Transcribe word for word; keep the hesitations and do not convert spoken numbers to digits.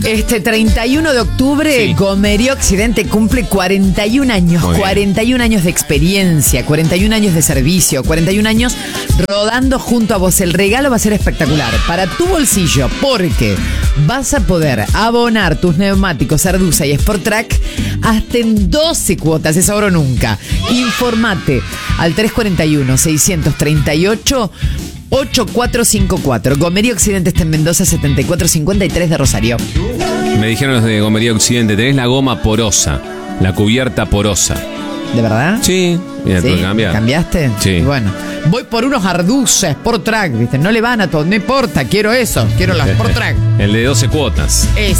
Este treinta y uno de octubre, Sí. Gomería Occidente cumple cuarenta y un años. Muy bien. cuarenta y un años de experiencia, cuarenta y un años de servicio, cuarenta y un años rodando junto a vos. El regalo va a ser espectacular para tu bolsillo, porque vas a poder abonar tus neumáticos Arduza y Sportrack hasta en doce cuotas, es ahora o nunca. Informate al tres cuatro uno, seis tres ocho, ocho cuatro cinco cuatro. Gomería Occidente está en Mendoza, setenta y cuatro cincuenta y tres de Rosario. Me dijeron los de Gomería Occidente, tenés la goma porosa, la cubierta porosa. ¿De verdad? Sí, mira, ¿Sí? tengo que cambiar. ¿Cambiaste? Sí. Bueno, voy por unos Arduza Sportrack, ¿viste? No le van a todo, no importa, quiero eso, quiero la Sportrack. El de doce cuotas. Ese.